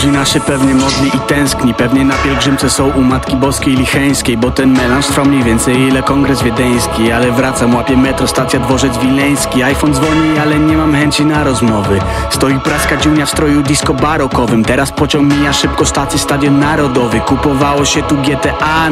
rodzina się pewnie modli i tęskni. Pewnie na pielgrzymce są u Matki Boskiej Licheńskiej, bo ten melanż trwa mniej więcej ile kongres wiedeński. Ale wracam, łapię metro, stacja Dworzec Wileński. iPhone dzwoni, ale nie mam chęci na rozmowy. Stoi praska dziunia w stroju disco barokowym. Teraz pociąg mija szybko stację, Stadion Narodowy. Kupowało się tu GTA